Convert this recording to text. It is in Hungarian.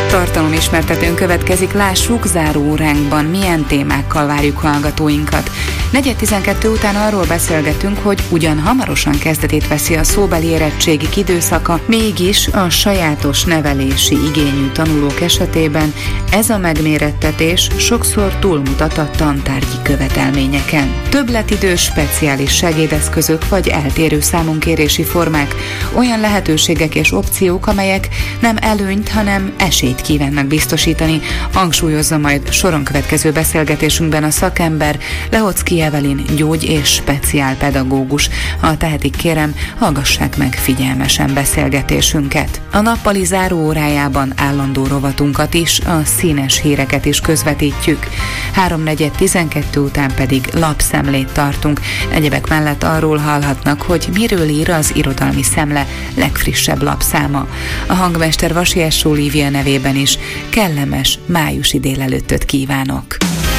Tartalomismertetőn következik, lássuk záró óránkban, milyen témákkal várjuk hallgatóinkat. 4:12 után arról beszélgetünk, hogy ugyan hamarosan kezdetét veszi a szóbeli érettségik időszaka, mégis a sajátos nevelési igényű tanulók esetében ez a megmérettetés sokszor túlmutat a tantárgyi követelményeken. Többletidős speciális segédeszközök vagy eltérő számonkérési formák, olyan lehetőségek és opciók, amelyek nem előnyt, hanem esélyt kívánnak biztosítani, hangsúlyozza majd soron következő beszélgetésünkben a szakember, Lehocki Evelyn gyógy- és speciálpedagógus. Ha tehetik, kérem, hallgassák meg figyelmesen beszélgetésünket. A nappali záró órájában állandó rovatunkat is, a színes híreket is közvetítjük. 3:12 után pedig lapszemlét tartunk. Egyebek mellett arról hallhatnak, hogy miről ír az Irodalmi Szemle legfrissebb lapszáma. A hangmester Vasiás Olivia nevében is kellemes májusi délelőttöt kívánok!